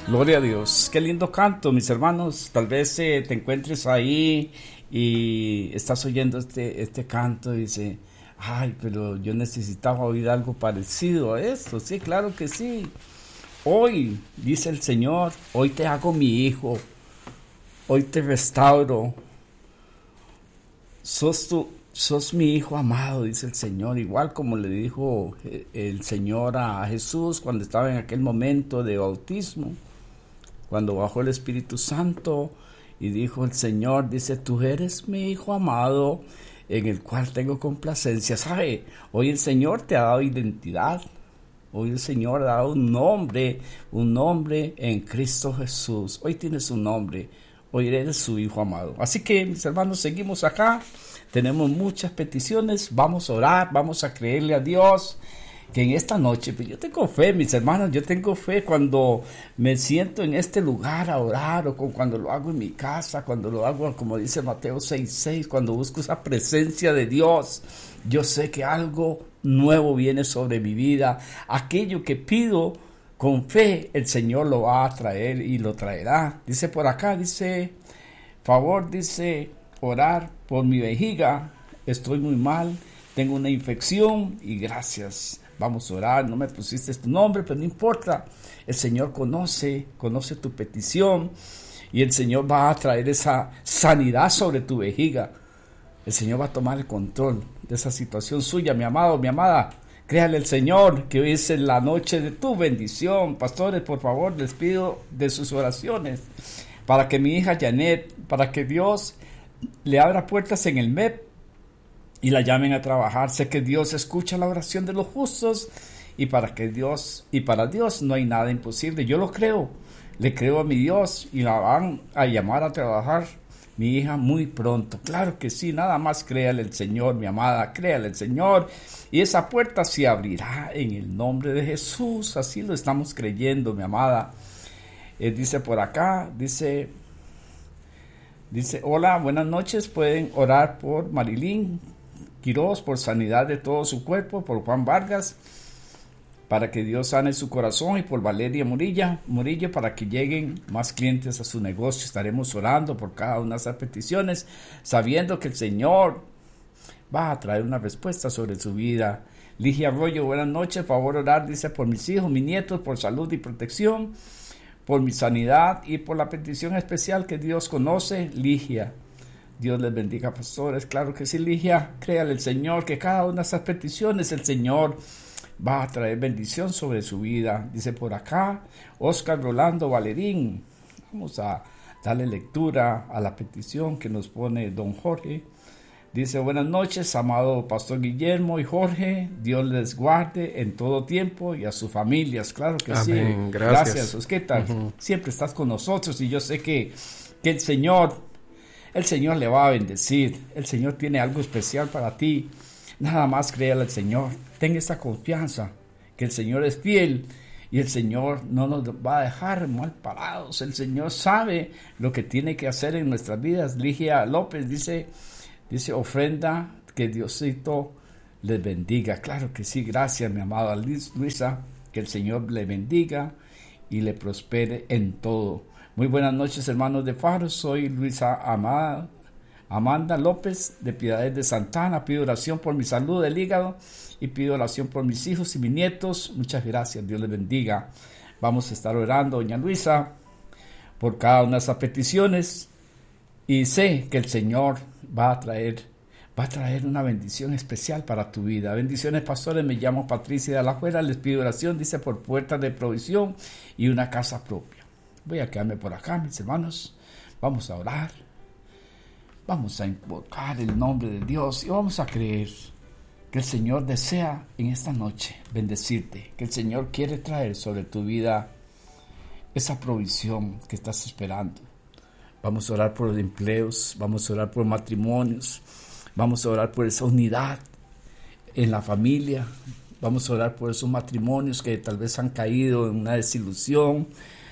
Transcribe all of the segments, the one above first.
Gloria a Dios. Qué lindo canto, mis hermanos. Tal vez te encuentres ahí y estás oyendo este canto y dices, ay, pero yo necesitaba oír algo parecido a esto. Sí, claro que sí. Hoy, dice el Señor, hoy te hago mi hijo, hoy te restauro. Sos mi hijo amado, dice el Señor, igual como le dijo el Señor a Jesús cuando estaba en aquel momento de bautismo, cuando bajó el Espíritu Santo y dijo el Señor, dice, tú eres mi hijo amado en el cual tengo complacencia. ¿Sabe? Hoy el Señor te ha dado identidad. Hoy el Señor ha dado un nombre en Cristo Jesús. Hoy tienes un nombre, hoy eres su hijo amado. Así que, mis hermanos, seguimos acá. Tenemos muchas peticiones, vamos a orar, vamos a creerle a Dios que en esta noche, pues yo tengo fe, mis hermanos, yo tengo fe cuando me siento en este lugar a orar o cuando lo hago en mi casa, cuando lo hago, como dice Mateo 6:6, cuando busco esa presencia de Dios. Yo sé que algo nuevo viene sobre mi vida. Aquello que pido con fe, el Señor lo va a traer y lo traerá. Dice por acá, dice, orar por mi vejiga, estoy muy mal, tengo una infección y gracias. Vamos a orar, no me pusiste tu nombre, pero no importa. El Señor conoce tu petición y el Señor va a traer esa sanidad sobre tu vejiga. El Señor va a tomar el control de esa situación suya, mi amado, mi amada. Créale al Señor que hoy es la noche de tu bendición. Pastores, por favor, les pido de sus oraciones para que mi hija Janet, para que Dios le abra puertas en el MEP y la llamen a trabajar. Sé que Dios escucha la oración de los justos y para Dios no hay nada imposible. Yo lo creo, le creo a mi Dios y la van a llamar a trabajar mi hija muy pronto. Claro que sí, nada más créale al Señor, mi amada, créale al Señor y esa puerta se abrirá en el nombre de Jesús. Así lo estamos creyendo, mi amada. Dice por acá, dice, hola, buenas noches, pueden orar por Marilyn Quiroz, por sanidad de todo su cuerpo, por Juan Vargas, para que Dios sane su corazón, y por Valeria Murillo, para que lleguen más clientes a su negocio. Estaremos orando por cada una de esas peticiones, sabiendo que el Señor va a traer una respuesta sobre su vida. Ligia Arroyo, buenas noches, favor orar, dice, por mis hijos, mis nietos, por salud y protección, por mi sanidad y por la petición especial que Dios conoce. Ligia, Dios les bendiga, pastores. Claro que sí, Ligia, créale al Señor que cada una de esas peticiones el Señor va a traer bendición sobre su vida. Dice por acá Oscar Rolando Valerín. Vamos a darle lectura a la petición que nos pone don Jorge. Dice, buenas noches, amado pastor Guillermo y Jorge, Dios les guarde en todo tiempo y a sus familias. Claro que amén. Sí. Gracias. Osqueta, siempre estás con nosotros y yo sé que el Señor le va a bendecir. El Señor tiene algo especial para ti. Nada más créale al Señor. Ten esa confianza que el Señor es fiel y el Señor no nos va a dejar mal parados. El Señor sabe lo que tiene que hacer en nuestras vidas. Ligia López dice ofrenda, que Diosito les bendiga. Claro que sí, gracias mi amada Luisa, que el Señor le bendiga y le prospere en todo. Muy buenas noches, hermanos de Faro. Soy Luisa Amanda López de Piedades de Santana. Pido oración por mi salud del hígado y pido oración por mis hijos y mis nietos. Muchas gracias, Dios les bendiga. Vamos a estar orando, doña Luisa, por cada una de esas peticiones y sé que el Señor va a traer una bendición especial para tu vida. Bendiciones, pastores. Me llamo Patricia de Alajuela. Les pido oración, dice, por puertas de provisión y una casa propia. Voy a quedarme por acá, mis hermanos. Vamos a orar. Vamos a invocar el nombre de Dios y vamos a creer que el Señor desea en esta noche bendecirte, que el Señor quiere traer sobre tu vida esa provisión que estás esperando. Vamos a orar por los empleos, vamos a orar por matrimonios, vamos a orar por esa unidad en la familia, vamos a orar por esos matrimonios que tal vez han caído en una desilusión,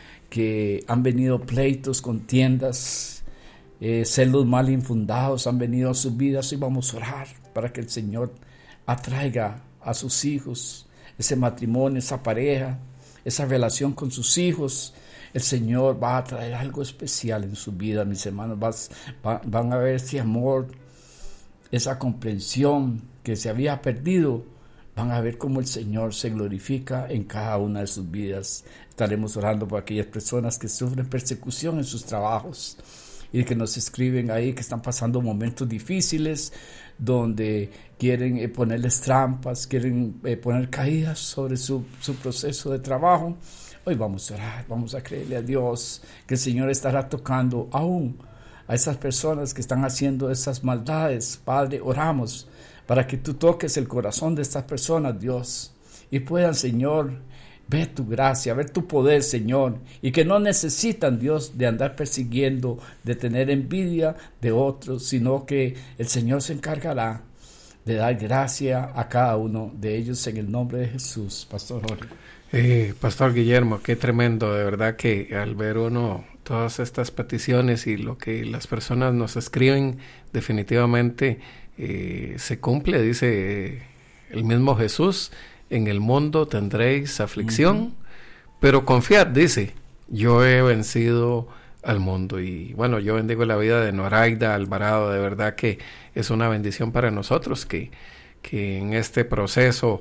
que han venido pleitos, contiendas, celos mal infundados han venido a sus vidas, y vamos a orar para que el Señor atraiga a sus hijos, ese matrimonio, esa pareja, esa relación con sus hijos, el Señor va a traer algo especial en su vida, mis hermanos. Van a ver ese amor, esa comprensión que se había perdido. Van a ver cómo el Señor se glorifica en cada una de sus vidas. Estaremos orando por aquellas personas que sufren persecución en sus trabajos y que nos escriben ahí que están pasando momentos difíciles donde quieren ponerles trampas, quieren poner caídas sobre su proceso de trabajo. Hoy vamos a orar, vamos a creerle a Dios que el Señor estará tocando aún a esas personas que están haciendo esas maldades. Padre, oramos para que tú toques el corazón de estas personas, Dios, y puedan, Señor, ver tu gracia, ver tu poder, Señor, y que no necesitan, Dios, de andar persiguiendo, de tener envidia de otros, sino que el Señor se encargará de dar gracia a cada uno de ellos en el nombre de Jesús. Pastor Jorge. Pastor Guillermo, qué tremendo, de verdad que al ver uno todas estas peticiones y lo que las personas nos escriben, definitivamente se cumple, dice el mismo Jesús: en el mundo tendréis aflicción, pero confiad, dice, yo he vencido al mundo. Y bueno, yo bendigo la vida de Noraida Alvarado, de verdad que es una bendición para nosotros que en este proceso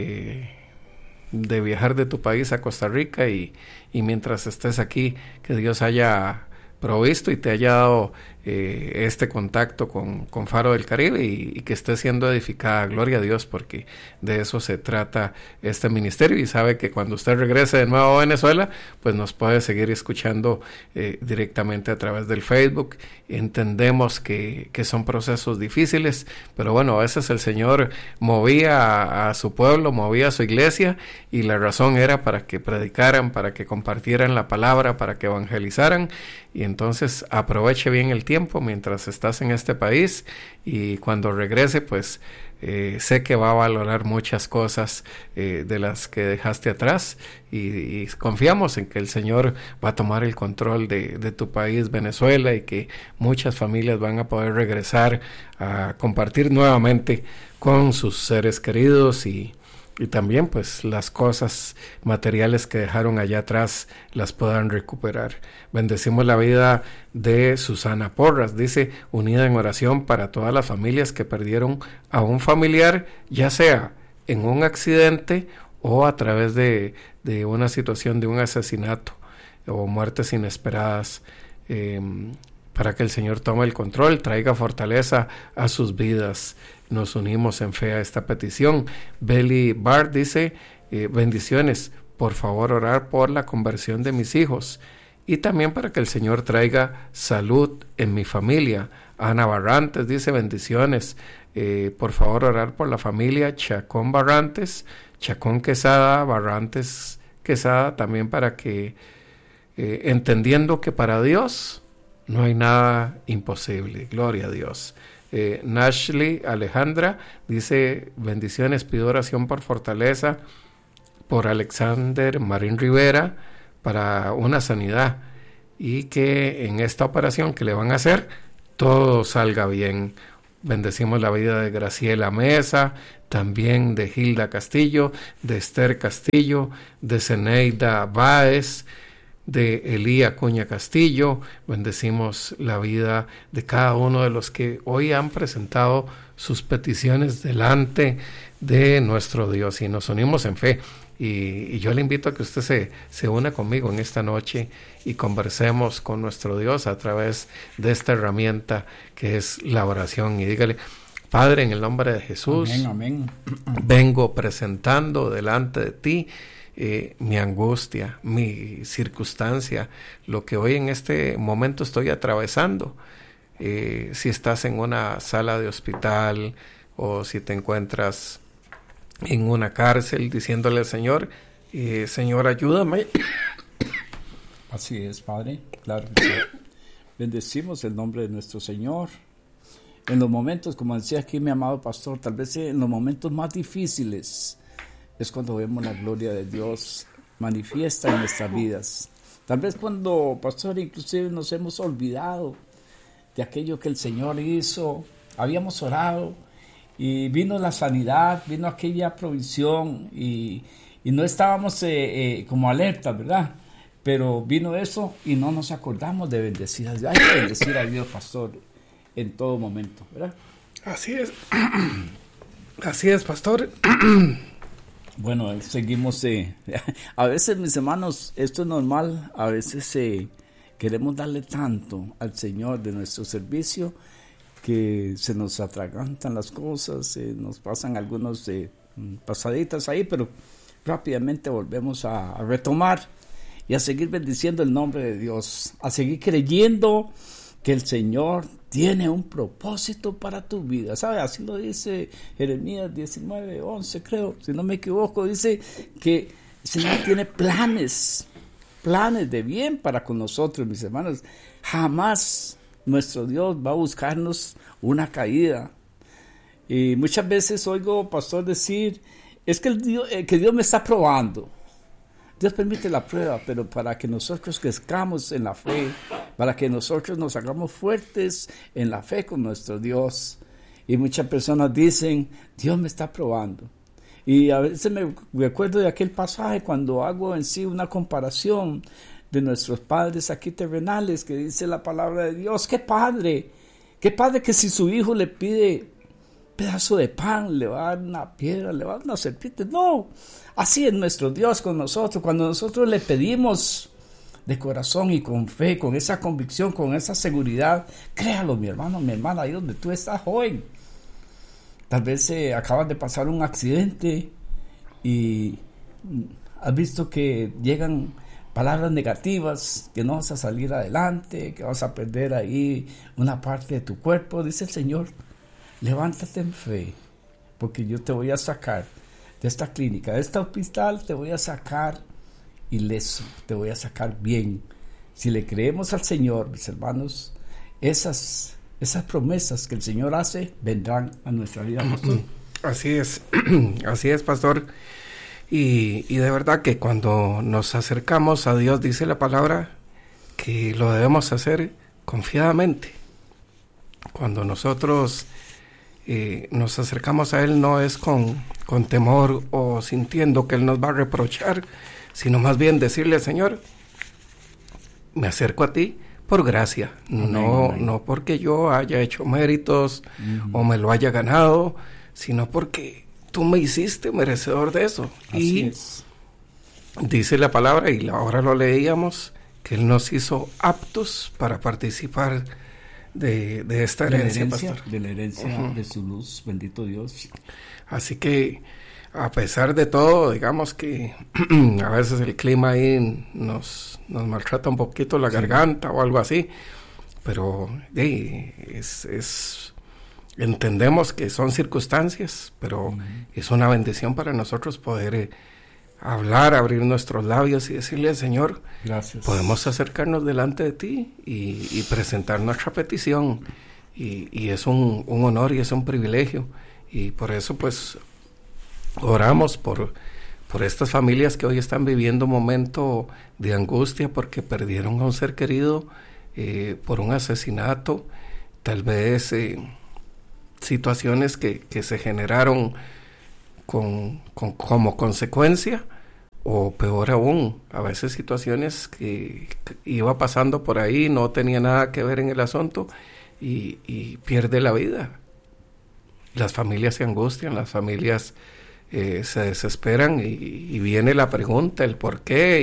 de viajar de tu país a Costa Rica y mientras estés aquí, que Dios haya provisto y te haya dado este contacto con Faro del Caribe y que esté siendo edificada. Gloria a Dios, porque de eso se trata este ministerio, y sabe que cuando usted regrese de nuevo a Venezuela, pues nos puede seguir escuchando directamente a través del Facebook. Entendemos que son procesos difíciles, pero bueno, a veces el Señor movía a su pueblo, movía a su iglesia, y la razón era para que predicaran, para que compartieran la palabra, para que evangelizaran. Y entonces aproveche bien el tiempo mientras estás en este país, y cuando regrese, pues sé que va a valorar muchas cosas de las que dejaste atrás, y confiamos en que el Señor va a tomar el control de tu país, Venezuela, y que muchas familias van a poder regresar a compartir nuevamente con sus seres queridos, y también pues las cosas materiales que dejaron allá atrás las puedan recuperar. Bendecimos la vida de Susana Porras, dice: unida en oración para todas las familias que perdieron a un familiar, ya sea en un accidente o a través de una situación de un asesinato o muertes inesperadas, para que el Señor tome el control, traiga fortaleza a sus vidas. Nos unimos en fe a esta petición. Belly Bart dice: bendiciones, por favor orar por la conversión de mis hijos y también para que el Señor traiga salud en mi familia. Ana Barrantes dice: bendiciones, por favor orar por la familia Chacón Barrantes, Chacón Quesada, Barrantes Quesada, también para que, entendiendo que para Dios no hay nada imposible. Gloria a Dios. Nashley Alejandra dice: bendiciones, pido oración por fortaleza por Alexander Marín Rivera para una sanidad, y que en esta operación que le van a hacer todo salga bien. Bendecimos la vida de Graciela Mesa, también de Hilda Castillo, de Esther Castillo, de Zeneida Báez, de Elía Cuña Castillo. Bendecimos la vida de cada uno de los que hoy han presentado sus peticiones delante de nuestro Dios, y nos unimos en fe. Y yo le invito a que usted se una conmigo en esta noche y conversemos con nuestro Dios a través de esta herramienta que es la oración, y dígale: Padre, en el nombre de Jesús, amén. Vengo presentando delante de ti mi angustia, mi circunstancia, lo que hoy en este momento estoy atravesando. Si estás en una sala de hospital o si te encuentras en una cárcel, diciéndole al Señor: Señor, ayúdame. Así es, Padre, claro. Bendecimos el nombre de nuestro Señor. En los momentos, como decía aquí mi amado pastor, tal vez en los momentos más difíciles es cuando vemos la gloria de Dios manifiesta en nuestras vidas. Tal vez cuando, pastor, inclusive nos hemos olvidado de aquello que el Señor hizo, habíamos orado y vino la sanidad, vino aquella provisión y y no estábamos como alerta, ¿verdad? Pero vino eso y no nos acordamos de bendecir a Dios. Hay que bendecir a Dios, pastor, en todo momento, ¿verdad? Así es. Así es, pastor. Bueno, seguimos. A veces, mis hermanos, esto es normal. A veces queremos darle tanto al Señor de nuestro servicio que se nos atragantan las cosas, nos pasan algunos pasaditas ahí, pero rápidamente volvemos a retomar y a seguir bendiciendo el nombre de Dios, a seguir creyendo que el Señor tiene un propósito para tu vida, ¿sabes? Así lo dice Jeremías 19:11, creo, si no me equivoco, dice que el Señor tiene planes de bien para con nosotros, mis hermanos. Jamás nuestro Dios va a buscarnos una caída. Y muchas veces oigo pastor decir, es que Dios me está probando. Dios permite la prueba, pero para que nosotros crezcamos en la fe, para que nosotros nos hagamos fuertes en la fe con nuestro Dios. Y muchas personas dicen, Dios me está probando. Y a veces me acuerdo de aquel pasaje cuando hago en sí una comparación de nuestros padres aquí terrenales, que dice la palabra de Dios, qué padre que si su hijo le pide pedazo de pan, le va a dar una piedra, le va a dar una serpiente. No, así es nuestro Dios con nosotros. Cuando nosotros le pedimos de corazón y con fe, con esa convicción, con esa seguridad, créalo, mi hermano, mi hermana, ahí donde tú estás hoy. Tal vez acabas de pasar un accidente y has visto que llegan palabras negativas, que no vas a salir adelante, que vas a perder ahí una parte de tu cuerpo. Dice el Señor, levántate en fe, porque yo te voy a sacar de esta clínica, de este hospital, te voy a sacar ileso, te voy a sacar bien. Si le creemos al Señor, mis hermanos, esas promesas que el Señor hace vendrán a nuestra vida, pastor. Así es, pastor. Y de verdad que cuando nos acercamos a Dios, dice la palabra, que lo debemos hacer confiadamente. Cuando nosotros nos acercamos a Él, no es con temor o sintiendo que Él nos va a reprochar, sino más bien decirle, Señor, me acerco a ti por gracia, no porque yo haya hecho méritos o me lo haya ganado, sino porque tú me hiciste merecedor de eso. Así y es. Dice la palabra, y ahora lo leíamos, que Él nos hizo aptos para participar de esta herencia, pastor. De la herencia de su luz, bendito Dios. Así que, a pesar de todo, digamos que a veces el clima ahí nos maltrata un poquito la garganta o algo así, pero entendemos que son circunstancias, pero es una bendición para nosotros poder hablar, abrir nuestros labios y decirle al Señor, gracias. Podemos acercarnos delante de ti y presentar nuestra petición, y es un honor y es un privilegio, y por eso pues oramos por estas familias que hoy están viviendo un momento de angustia porque perdieron a un ser querido por un asesinato, tal vez situaciones que se generaron como consecuencia, o peor aún, a veces situaciones que iba pasando por ahí, no tenía nada que ver en el asunto y pierde la vida. Las familias se angustian, las familias se desesperan y viene la pregunta, el por qué.